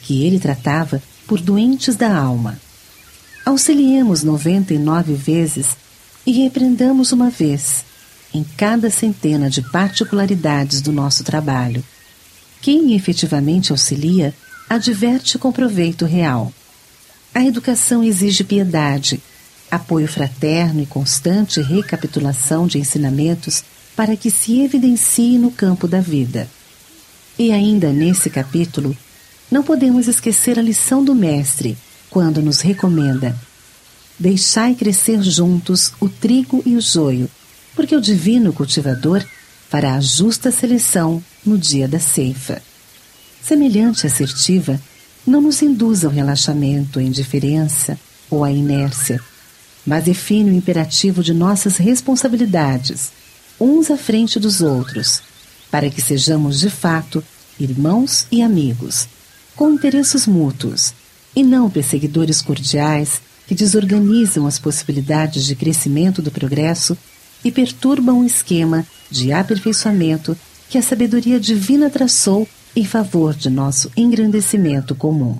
que ele tratava por doentes da alma. Auxiliemos 99 vezes e repreendamos uma vez, em cada centena de particularidades do nosso trabalho. Quem efetivamente auxilia, adverte com proveito real. A educação exige piedade, apoio fraterno e constante recapitulação de ensinamentos para que se evidencie no campo da vida. E ainda nesse capítulo, não podemos esquecer a lição do Mestre, quando nos recomenda: deixai crescer juntos o trigo e o joio, porque o divino cultivador fará a justa seleção no dia da ceifa. Semelhante assertiva não nos induz ao relaxamento, à indiferença ou à inércia, mas define o imperativo de nossas responsabilidades, uns à frente dos outros, para que sejamos de fato irmãos e amigos, com interesses mútuos, e não perseguidores cordiais que desorganizam as possibilidades de crescimento do progresso e perturbam o esquema de aperfeiçoamento que a sabedoria divina traçou em favor de nosso engrandecimento comum.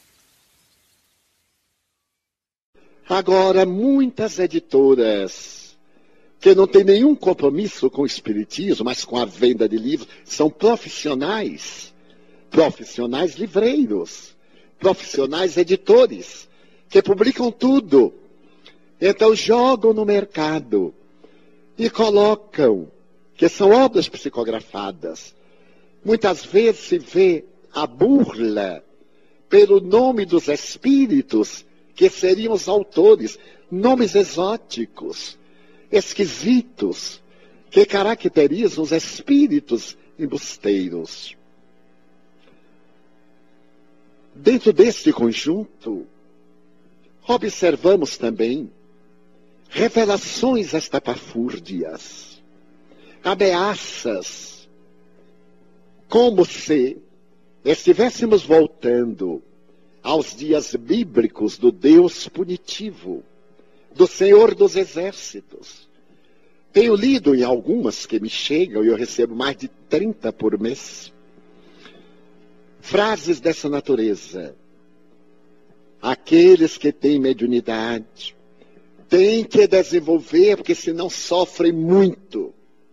Agora, muitas editoras que não têm nenhum compromisso com o espiritismo, mas com a venda de livros, são profissionais livreiros, profissionais editores, que publicam tudo. Então jogam no mercado e colocam que são obras psicografadas. Muitas vezes se vê a burla pelo nome dos espíritos que seriam os autores, nomes exóticos, esquisitos, que caracterizam os espíritos embusteiros. Dentro deste conjunto, observamos também revelações estapafúrdias, ameaças, como se estivéssemos voltando aos dias bíblicos do Deus punitivo, do Senhor dos Exércitos. Tenho lido em algumas que me chegam, e eu recebo mais de 30 por mês, frases dessa natureza. Aqueles que têm mediunidade têm que desenvolver, porque senão sofrem muito.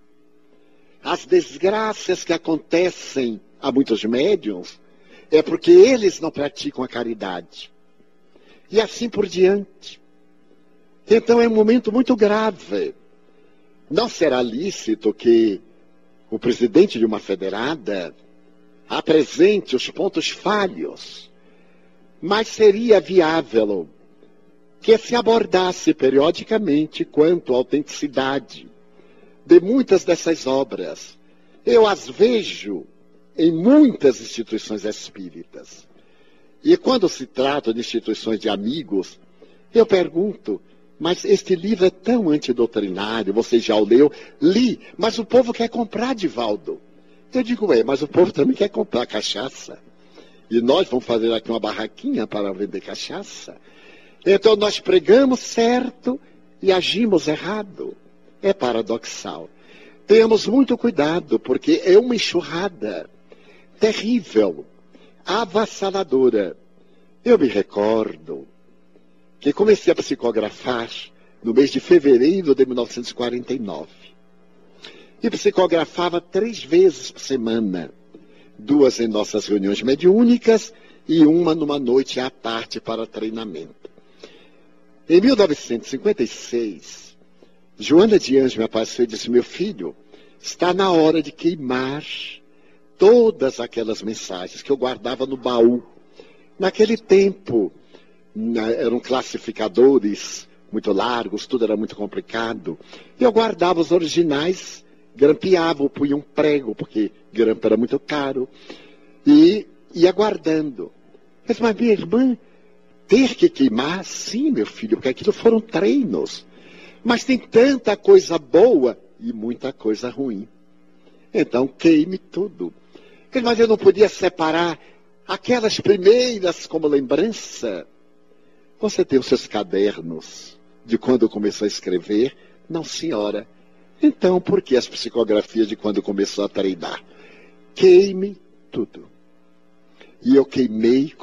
As desgraças que acontecem a muitos médiuns é porque eles não praticam a caridade. E assim por diante. Então é um momento muito grave. Não será lícito que o presidente de uma federada apresente os pontos falhos, mas seria viável que se abordasse periodicamente quanto à autenticidade de muitas dessas obras. Eu as vejo em muitas instituições espíritas. E quando se trata de instituições de amigos, eu pergunto: mas este livro é tão antidoutrinário, você já o leu? Li, mas o povo quer comprar, Divaldo. Eu digo, mas o povo também quer comprar cachaça. E nós vamos fazer aqui uma barraquinha para vender cachaça. Então nós pregamos certo e agimos errado. É paradoxal. Tenhamos muito cuidado, porque é uma enxurrada terrível, avassaladora. Eu me recordo que comecei a psicografar no mês de fevereiro de 1949. E psicografava 3 vezes por semana. 2 em nossas reuniões mediúnicas e uma numa noite à parte para treinamento. Em 1956, Joana de Anjos me apareceu e disse: meu filho, está na hora de queimar todas aquelas mensagens que eu guardava no baú. Naquele tempo, eram classificadores muito largos, tudo era muito complicado. E eu guardava os originais, grampeava, punha um prego, porque grampo era muito caro, e ia guardando. Mas minha irmã, ter que queimar? Sim, meu filho, porque aquilo foram treinos. Mas tem tanta coisa boa e muita coisa ruim. Então queime tudo. Mas eu não podia separar aquelas primeiras como lembrança. Você tem os seus cadernos de quando começou a escrever? Não, senhora. Então, por que as psicografias de quando começou a treinar? Queime tudo. E eu queimei